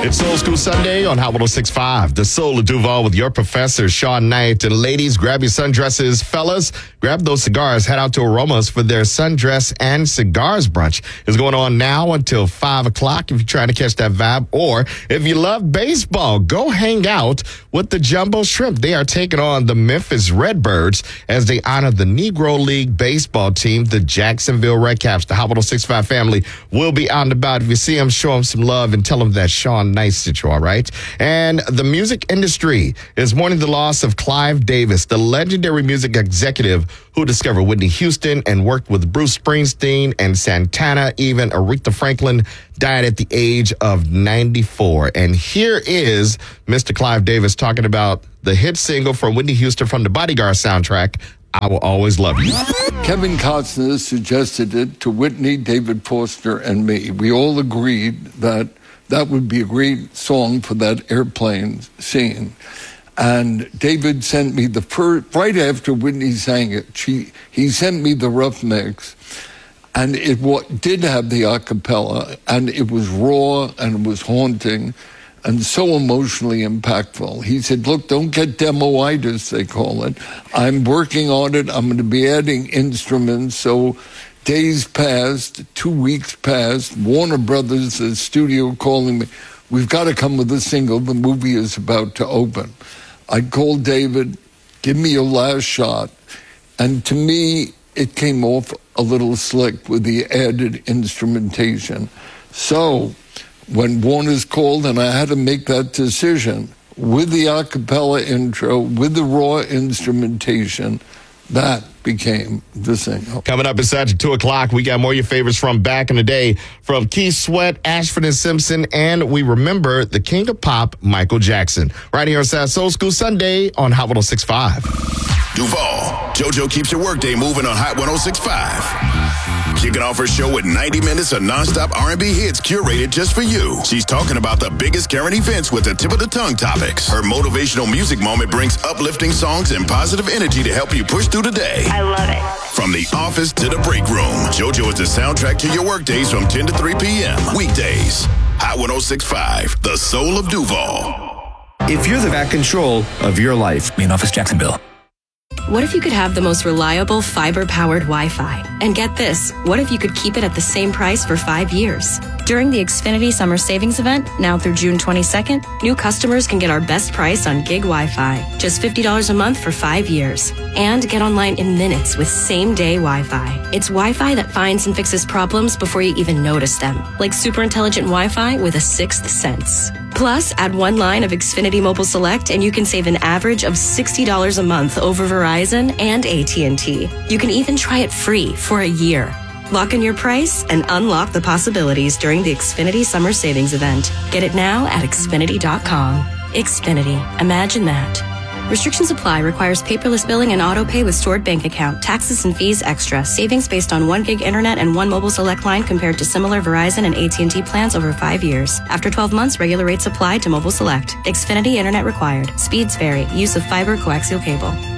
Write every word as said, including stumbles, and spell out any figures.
It's Soul School Sunday on Hot one oh six point five. The Soul of Duval with your professor, Sean Knight. And ladies, grab your sundresses. Fellas, grab those cigars. Head out to Aromas for their sundress and cigars brunch. It's going on now until five o'clock if you're trying to catch that vibe. Or if you love baseball, go hang out with the Jumbo Shrimp. They are taking on the Memphis Redbirds as they honor the Negro League baseball team, the Jacksonville Redcaps. The Hot one oh six point five family will be out and about. If you see them, show them some love and tell them that Sean Nice that you, all right? And the music industry is mourning the loss of Clive Davis, the legendary music executive who discovered Whitney Houston and worked with Bruce Springsteen and Santana. Even Aretha Franklin died at the age of ninety-four. And here is Mister Clive Davis talking about the hit single from Whitney Houston from the Bodyguard soundtrack, I Will Always Love You. Kevin Costner suggested it to Whitney, David Foster, and me. We all agreed that that would be a great song for that airplane scene. And David sent me the first, right after Whitney sang it, she, he sent me the rough mix. And it what, did have the a cappella, and it was raw, and it was haunting, and so emotionally impactful. He said, look, don't get demo-itis, they call it. I'm working on it. I'm going to be adding instruments. So days passed, two weeks passed. Warner Brothers, the studio, calling me, we've got to come with a single. The movie is about to open. I called David, give me your last shot. And to me, it came off a little slick with the added instrumentation. So when Warner's called and I had to make that decision with the a cappella intro, with the raw instrumentation, that became the single. Coming up inside at two o'clock, we got more of your favorites from back in the day from Keith Sweat, Ashford and Simpson, and we remember the king of pop, Michael Jackson. Right here on South Soul School Sunday on Hot one oh six point five. Duval, JoJo keeps your workday moving on Hot one oh six point five. Kicking off her show with ninety minutes of nonstop R and B hits curated just for you. She's talking about the biggest current events with the tip of the tongue topics. Her motivational music moment brings uplifting songs and positive energy to help you push through the day. I love it. From the office to the break room, JoJo is the soundtrack to your workdays from ten to three p.m. Weekdays. Hot one oh six point five, the soul of Duval. If you're the back control of your life, Main Office Jacksonville. What if you could have the most reliable fiber-powered Wi-Fi? And get this, what if you could keep it at the same price for five years? During the Xfinity Summer Savings Event, now through June twenty-second, new customers can get our best price on gig Wi-Fi, just fifty dollars a month for five years. And get online in minutes with same-day Wi-Fi. It's Wi-Fi that finds and fixes problems before you even notice them, like super intelligent Wi-Fi with a sixth sense. Plus, add one line of Xfinity Mobile Select and you can save an average of sixty dollars a month over Verizon and A T and T. You can even try it free for a year. Lock in your price and unlock the possibilities during the Xfinity Summer Savings Event. Get it now at Xfinity dot com. Xfinity. Imagine that. Restrictions apply. Requires paperless billing and auto pay with stored bank account. Taxes and fees extra. Savings based on one gig internet and one mobile select line compared to similar Verizon and A T and T plans over five years. After twelve months, regular rates apply to mobile select. Xfinity internet required. Speeds vary. Use of fiber coaxial cable.